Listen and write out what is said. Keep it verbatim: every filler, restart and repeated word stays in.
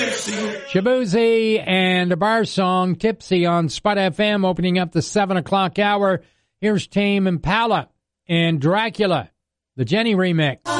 Shabuzi and a bar song, Tipsy, on Spot F M, opening up the seven o'clock hour. Here's Tame Impala and Dracula, the Jenny remix.